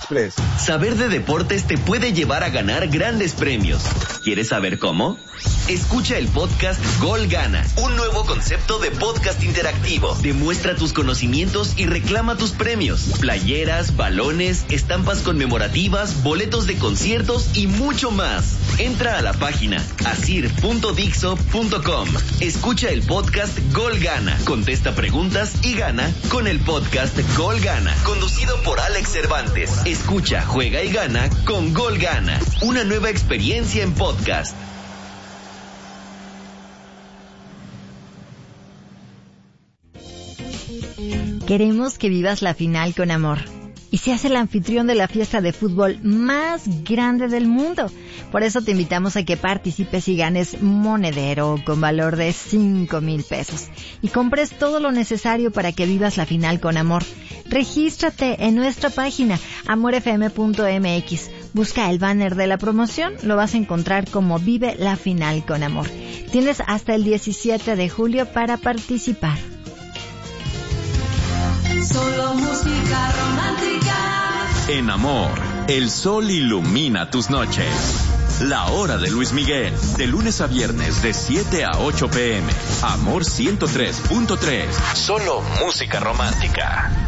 Express. Saber de deportes te puede llevar a ganar grandes premios. ¿Quieres saber cómo? Escucha el podcast Gol Gana, un nuevo concepto de podcast interactivo. Demuestra tus conocimientos y reclama tus premios. Playeras, balones, estampas conmemorativas, boletos de conciertos y mucho más. Entra a la página asir.dixo.com. Escucha el podcast Gol Gana. Contesta preguntas y gana con el podcast Gol Gana, conducido por Alex Cervantes. Escucha, juega y gana con Gol Gana. Una nueva experiencia en podcast. Queremos que vivas la final con amor y seas el anfitrión de la fiesta de fútbol más grande del mundo. Por eso te invitamos a que participes y ganes monedero con valor de 5,000 pesos y compres todo lo necesario para que vivas la final con amor. Regístrate en nuestra página amorfm.mx. Busca el banner de la promoción, lo vas a encontrar como Vive la Final con Amor. Tienes hasta el 17 de julio para participar. Solo música romántica. En Amor, el sol ilumina tus noches. La hora de Luis Miguel, de lunes a viernes de 7 a 8 p.m. Amor 103.3. Solo música romántica.